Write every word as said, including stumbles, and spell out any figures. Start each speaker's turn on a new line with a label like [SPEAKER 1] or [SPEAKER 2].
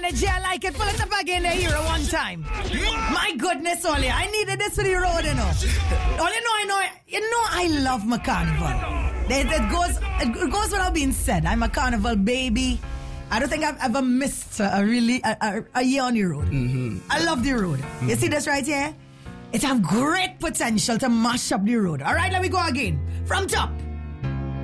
[SPEAKER 1] energy, I like it. Pull it up again here one time. My goodness, Oli, I needed this for the road, you know. Only know, I know, you know, I love my carnival. It, it goes, it goes without being said. I'm a carnival baby. I don't think I've ever missed a really a, a, a year on the road. Mm-hmm. I love the road. Mm-hmm. You see this right here? It have great potential to mash up the road. All right, let me go again from top.